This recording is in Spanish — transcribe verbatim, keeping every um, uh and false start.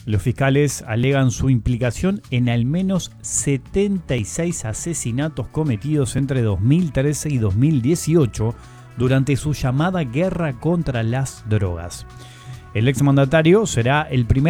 Los fiscales alegan su implicación en al menos setenta y seis asesinatos cometidos entre dos mil trece y dos mil dieciocho durante su llamada guerra contra las drogas. El exmandatario será el primer